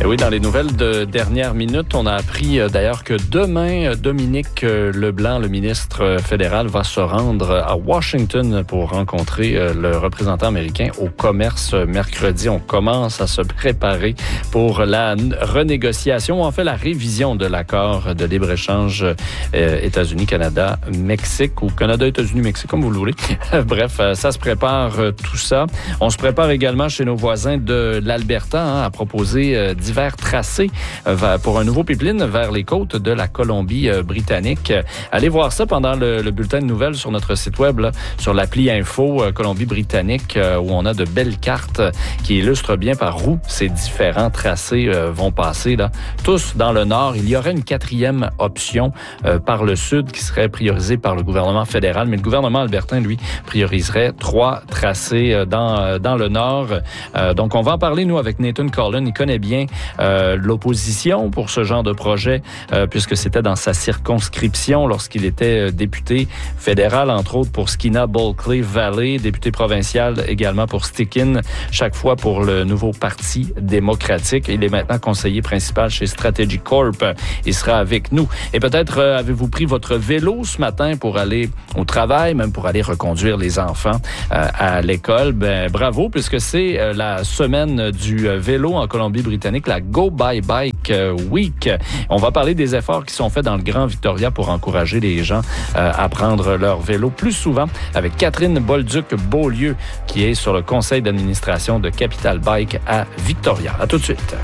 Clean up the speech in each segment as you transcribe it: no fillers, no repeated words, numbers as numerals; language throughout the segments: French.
Et oui, dans les nouvelles de dernière minute, on a appris d'ailleurs que demain, Dominique Leblanc, le ministre fédéral, va se rendre à Washington pour rencontrer le représentant américain au commerce mercredi. On commence à se préparer pour la renégociation, ou en fait la révision de l'accord de libre-échange États-Unis-Canada-Mexique ou Canada-États-Unis-Mexique, comme vous le voulez. Bref, ça se prépare tout ça. On se prépare également chez nos voisins de l'Alberta à proposer divers tracés pour un nouveau pipeline vers les côtes de la Colombie-Britannique. Allez voir ça pendant le bulletin de nouvelles sur notre site web, là, sur l'appli Info Colombie-Britannique, où on a de belles cartes qui illustrent bien par où ces différents tracés vont passer. Là. Tous dans le nord. Il y aurait une quatrième option par le sud qui serait priorisée par le gouvernement fédéral, mais le gouvernement albertain, lui, prioriserait 3 tracés dans le nord. Donc, on va en parler, nous, avec Nathan Cullen. Il connaît bien l'opposition pour ce genre de projet, puisque c'était dans sa circonscription lorsqu'il était député fédéral, entre autres pour Skeena-Bulkley Valley, député provincial également pour Stikine, chaque fois pour le nouveau Parti démocratique. Il est maintenant conseiller principal chez Strategy Corp. Il sera avec nous. Et peut-être avez-vous pris votre vélo ce matin pour aller au travail, même pour aller reconduire les enfants à l'école. Ben, bravo, puisque c'est la semaine du vélo en Colombie-Britannique, la Go By Bike Week. On va parler des efforts qui sont faits dans le Grand Victoria pour encourager les gens à prendre leur vélo plus souvent avec Catherine Bolduc-Beaulieu, qui est sur le conseil d'administration de Capital Bike à Victoria. À tout de suite.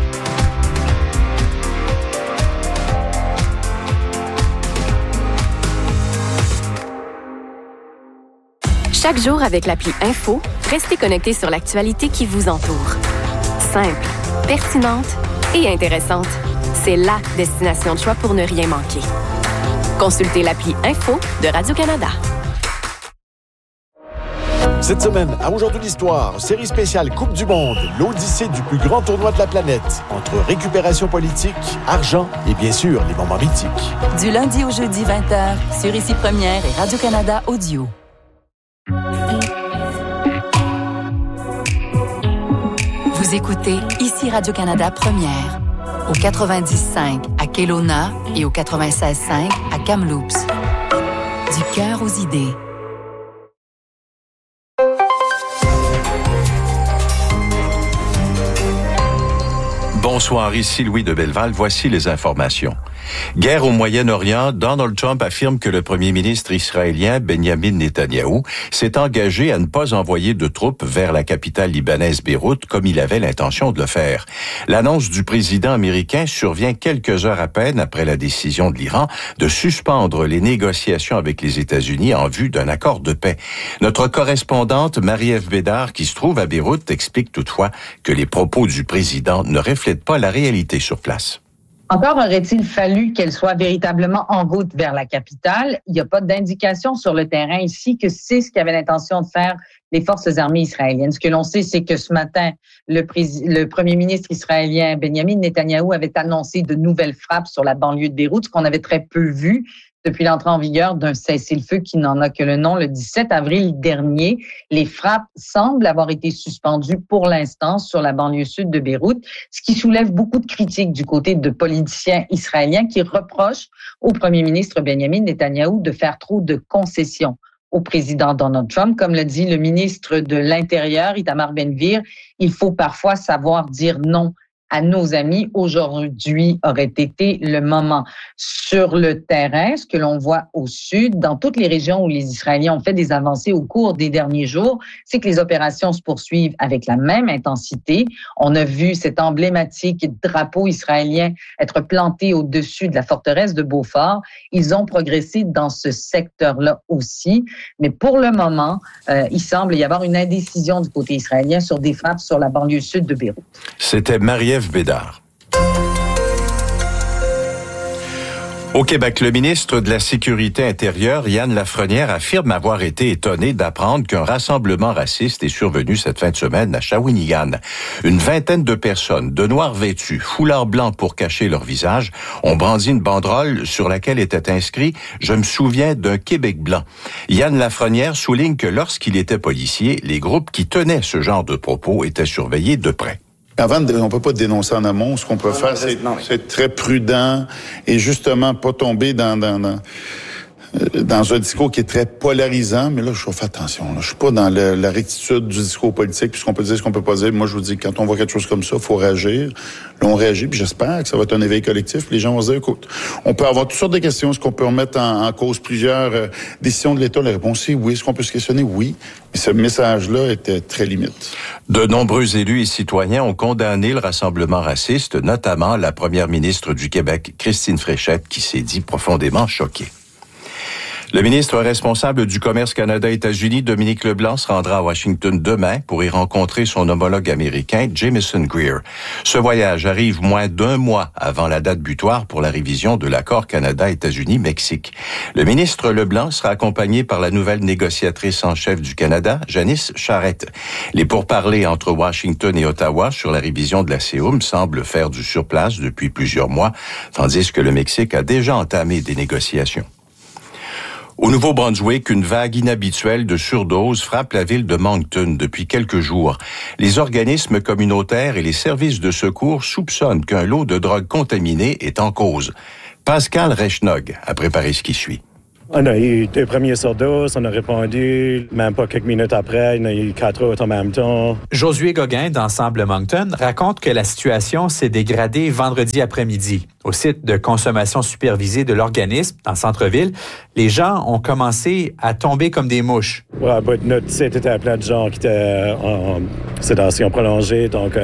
Chaque jour avec l'appli Info, restez connectés sur l'actualité qui vous entoure. Simple, pertinente et intéressante. C'est la destination de choix pour ne rien manquer. Consultez l'appli Info de Radio-Canada. Cette semaine, à Aujourd'hui l'Histoire, série spéciale Coupe du Monde, l'odyssée du plus grand tournoi de la planète, entre récupération politique, argent et bien sûr les moments mythiques. Du lundi au jeudi 20h, sur Ici Première et Radio-Canada Audio. Vous écoutez Ici Radio-Canada Première, au 90.5 à Kelowna et au 96.5 à Kamloops. Du cœur aux idées. Bonsoir, ici Louis de Belleval. Voici les informations. Guerre au Moyen-Orient, Donald Trump affirme que le premier ministre israélien Benjamin Netanyahou s'est engagé à ne pas envoyer de troupes vers la capitale libanaise Beyrouth comme il avait l'intention de le faire. L'annonce du président américain survient quelques heures à peine après la décision de l'Iran de suspendre les négociations avec les États-Unis en vue d'un accord de paix. Notre correspondante Marie-Ève Bédard, qui se trouve à Beyrouth, explique toutefois que les propos du président ne reflètent pas la réalité sur place. Encore aurait-il fallu qu'elle soit véritablement en route vers la capitale. Il n'y a pas d'indication sur le terrain ici que c'est ce qu'avaient l'intention de faire les forces armées israéliennes. Ce que l'on sait, c'est que ce matin, le premier ministre israélien Benjamin Netanyahou avait annoncé de nouvelles frappes sur la banlieue de Beyrouth, ce qu'on avait très peu vu depuis l'entrée en vigueur d'un cessez-le-feu qui n'en a que le nom le 17 avril dernier. Les frappes semblent avoir été suspendues pour l'instant sur la banlieue sud de Beyrouth, ce qui soulève beaucoup de critiques du côté de politiciens israéliens qui reprochent au premier ministre Benjamin Netanyahou de faire trop de concessions au président Donald Trump. Comme le dit le ministre de l'Intérieur, Itamar Ben-Gvir, il faut parfois savoir dire non à nos amis. Aujourd'hui aurait été le moment. Sur le terrain, ce que l'on voit au sud, dans toutes les régions où les Israéliens ont fait des avancées au cours des derniers jours, c'est que les opérations se poursuivent avec la même intensité. On a vu cet emblématique drapeau israélien être planté au-dessus de la forteresse de Beaufort. Ils ont progressé dans ce secteur-là aussi. Mais pour le moment, il semble y avoir une indécision du côté israélien sur des frappes sur la banlieue sud de Beyrouth. C'était Marie-Ève Bédard. Au Québec, le ministre de la Sécurité intérieure, Yann Lafrenière, affirme avoir été étonné d'apprendre qu'un rassemblement raciste est survenu cette fin de semaine à Shawinigan. Une vingtaine de personnes, de noir vêtues, foulard blanc pour cacher leur visage, ont brandi une banderole sur laquelle était inscrit « Je me souviens d'un Québec blanc ». Yann Lafrenière souligne que lorsqu'il était policier, les groupes qui tenaient ce genre de propos étaient surveillés de près. On ne peut pas dénoncer en amont. Ce qu'on peut faire, c'est être très prudent et justement pas tomber dans un discours qui est très polarisant. Mais là, je fais attention. Je suis pas dans la rectitude du discours politique, puis ce qu'on peut dire, ce qu'on peut pas dire. Moi, je vous dis, quand on voit quelque chose comme ça, il faut réagir. Là, on réagit, puis j'espère que ça va être un éveil collectif. Les gens vont se dire, écoute, on peut avoir toutes sortes de questions. Est-ce qu'on peut remettre en cause plusieurs décisions de l'État? La réponse est oui. Est-ce qu'on peut se questionner? Oui. Mais ce message-là était très limite. De nombreux élus et citoyens ont condamné le rassemblement raciste, notamment la première ministre du Québec, Christine Fréchette, qui s'est dit profondément choquée. Le ministre responsable du commerce Canada-États-Unis, Dominique Leblanc, se rendra à Washington demain pour y rencontrer son homologue américain, Jamieson Greer. Ce voyage arrive moins d'un mois avant la date butoir pour la révision de l'accord Canada-États-Unis-Mexique. Le ministre Leblanc sera accompagné par la nouvelle négociatrice en chef du Canada, Janice Charette. Les pourparlers entre Washington et Ottawa sur la révision de la CEUM semblent faire du surplace depuis plusieurs mois, tandis que le Mexique a déjà entamé des négociations. Au Nouveau-Brunswick, une vague inhabituelle de surdoses frappe la ville de Moncton depuis quelques jours. Les organismes communautaires et les services de secours soupçonnent qu'un lot de drogue contaminée est en cause. Pascal Rechnog a préparé ce qui suit. On a eu 2 premières surdoses, on a répondu, même pas quelques minutes après, il y en a eu 4 autres en même temps. Josué Gauguin, d'Ensemble Moncton, raconte que la situation s'est dégradée vendredi après-midi. Au site de consommation supervisée de l'organisme, dans le centre-ville, les gens ont commencé à tomber comme des mouches. Ouais, notre site était plein de gens qui étaient en sédation prolongée, donc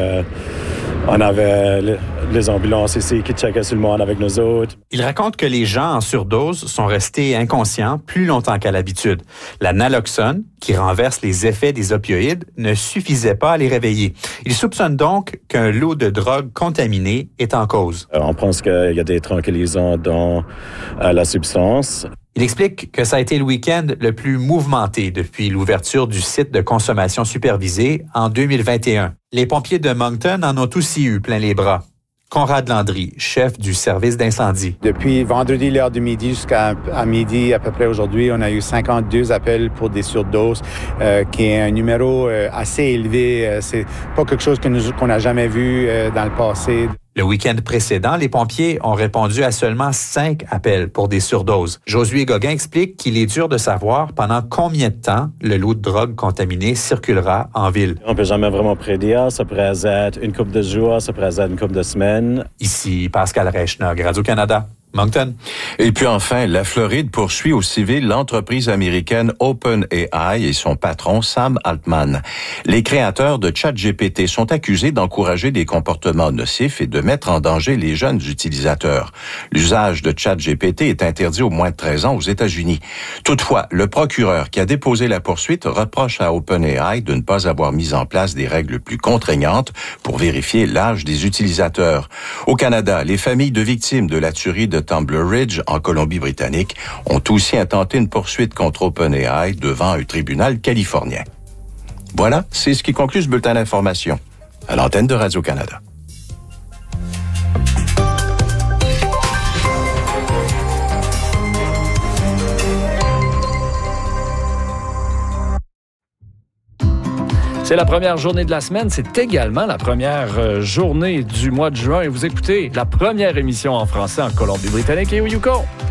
on avait les ambulances ici qui checkaient sur le monde avec nous autres. Il raconte que les gens en surdose sont restés inconscients plus longtemps qu'à l'habitude. La naloxone, qui renverse les effets des opioïdes, ne suffisait pas à les réveiller. Il soupçonne donc qu'un lot de drogue contaminée est en cause. On pense qu'il y a des tranquillisants dans la substance. Il explique que ça a été le week-end le plus mouvementé depuis l'ouverture du site de consommation supervisée en 2021. Les pompiers de Moncton en ont aussi eu plein les bras. Conrad Landry, chef du service d'incendie. Depuis vendredi, l'heure du midi, jusqu'à midi à peu près aujourd'hui, on a eu 52 appels pour des surdoses, qui est un numéro assez élevé. C'est pas quelque chose qu'on n'a jamais vu dans le passé. Le week-end précédent, les pompiers ont répondu à seulement 5 appels pour des surdoses. Josué Gauguin explique qu'il est dur de savoir pendant combien de temps le lot de drogue contaminée circulera en ville. On peut jamais vraiment prédire. Ça pourrait être une couple de jours, ça pourrait être une couple de semaines. Ici Pascal Rechnog, Radio-Canada. Moncton. Et puis enfin, la Floride poursuit au civil l'entreprise américaine OpenAI et son patron Sam Altman. Les créateurs de ChatGPT sont accusés d'encourager des comportements nocifs et de mettre en danger les jeunes utilisateurs. L'usage de ChatGPT est interdit aux moins de 13 ans aux États-Unis. Toutefois, le procureur qui a déposé la poursuite reproche à OpenAI de ne pas avoir mis en place des règles plus contraignantes pour vérifier l'âge des utilisateurs. Au Canada, les familles de victimes de la tuerie de Tumbler Ridge, en Colombie-Britannique, ont aussi intenté une poursuite contre OpenAI devant un tribunal californien. Voilà, c'est ce qui conclut ce bulletin d'information. À l'antenne de Radio-Canada. C'est la première journée de la semaine. C'est également la première journée du mois de juin. Et vous écoutez la première émission en français en Colombie-Britannique et au Yukon.